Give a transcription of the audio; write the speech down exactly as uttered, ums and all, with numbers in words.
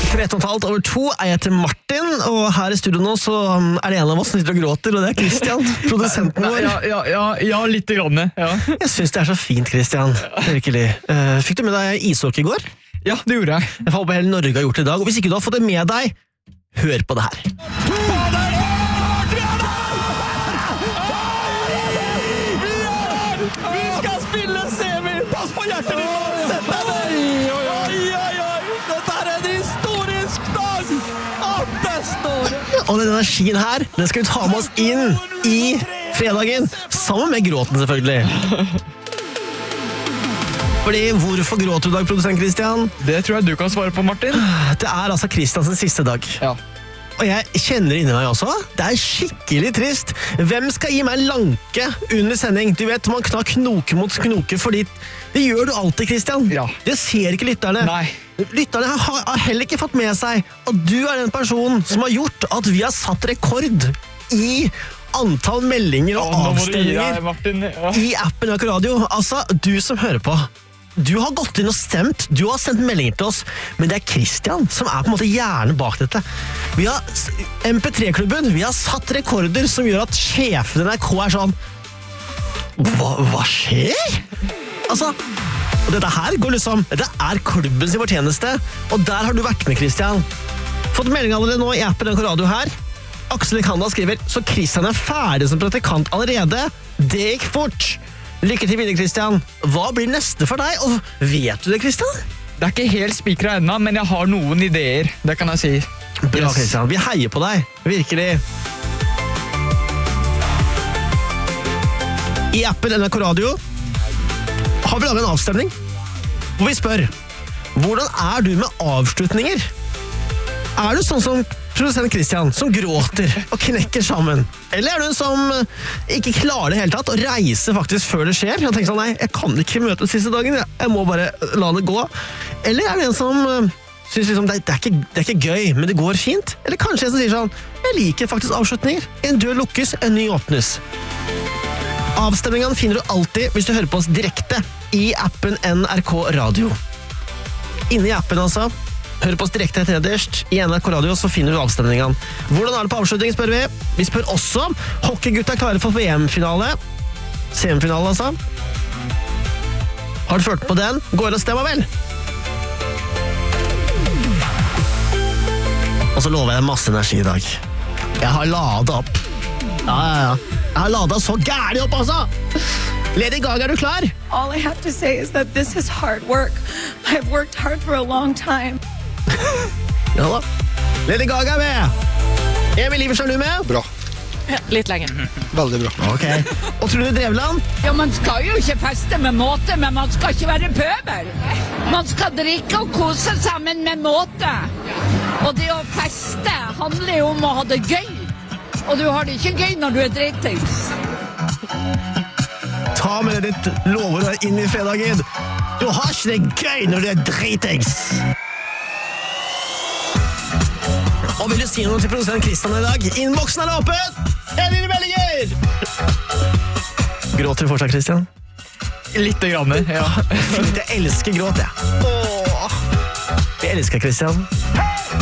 tretten og et halvt over to er jeg til Martin, og her i studio nå så er det en av oss som sitter og gråter, og det er Christian, produsenten vår. Ja, ja, ja, ja litt grann, ja. Jeg synes det er så fint, Christian, virkelig. Uh, fikk du med deg ishockey i går? Ja, det gjorde jeg. Jeg håper hele Norge har gjort det i dag, og hvis ikke du har fått det med deg, hør på det her. Vi skal spille semi! Pass på hjertet ditt! Sett deg ned! Oi, oi, oi! Dette er en historisk dag! At det står! Og denne energien her, den skal vi ta med oss inn i fredagen, sammen med gråten selvfølgelig. Fordi, hvorfor gråter du i dag, produsent Christian? Det tror jeg du kan svare på, Martin. Det er altså Christians siste dag. Ja. Og jeg kjenner inni meg også. Det er skikkelig trist. Hvem skal gi meg lanke under sending? Du vet, man knar knoke mot knoke, fordi det gjør du alltid, Christian. Ja. Det ser ikke lytterne. Nei. Lytterne har, har heller ikke fått med seg at du er den personen som har gjort at vi har satt rekord i antall meldinger og Å, avstemninger deg, Martin. Ja. i appen Nørk Radio. Altså, du som hører på. Du har gått inn og stemt, du har sendt meldinger til oss, men det er Christian som er på en måte hjernen bak dette. Vi har M P tre-klubben, vi har satt rekorder som gjør at sjefen i N R K er sånn Hva, hva skjer? Altså, og dette her går liksom, dette er klubbens fortjeneste, og der har du vært med, Christian. Fått melding allerede nå i appen Nørk Radio her. Aksel Kanda skriver, så Christian er ferdig som praktikant allerede. Det gikk fort. Lykke til videre, Christian. Hva blir neste for deg? Og vet du det, Christian? Det er ikke helt spikret ennå, men jeg har noen ideer. Det kan jeg si. Bra, Yes. Christian. Vi heier på deg. Virkelig. I appen N R K Radio har vi laget en avstemning hvor vi spør, hvordan er du med avslutninger? Er du sånn som produsent Christian, som gråter og knekker sammen? Eller er du en som ikke klarer det hele tatt, og reiser faktisk før det skjer? Og tenker sånn, nei, jeg kan ikke møte siste dagen, jeg må bare la det gå. Eller er det en som synes liksom, det, er ikke, det er ikke gøy, men det går fint? Eller kanskje en som sier sånn, jeg liker faktisk avslutninger. En dør lukkes, en ny åpnes. Avstemningen finner du alltid hvis du hører på oss direkte i appen N R K Radio. Inne i appen altså. Hør på oss direkte etter nederst i N R K Radio, så finner du avstemningen. Hvordan er det på avslutningen, spør vi. Vi spør også, hockeygutta er klare for V M-finale. Semifinale, altså. Har du ført på den? Gå inn og stemmer vel. Og så lover jeg masse energi i dag. Jeg har ladet opp. Ja, ja, ja. Jeg har ladet så gærlig opp, altså. Lady Gaga, er du klar? All I have to say is that this is hard work. I've worked hard for a long time. Ja da. Lady Gaga er med. Emil Iversen, er du med? Bra. Ja, litt lenger. Veldig bra. Ok. Og Trude Drevland? Ja, man skal jo ikke feste med måte, men man skal ikke være pøbel. Man skal drikke og kose sammen med måte. Og det å feste handler jo om å ha det gøy. Og du har det ikke gøy når du er dritings. Ta med deg ditt lover inn i fredagen. Du har ikke det gøy når du er dritings. Og vil du si noe til produsent Christian i dag? Innboksen er åpen! Send dine meldinger! Gråter du fortsatt, Christian? Litt grann, ja. Fint, jeg elsker gråt, jeg. Åh, jeg elsker Christian.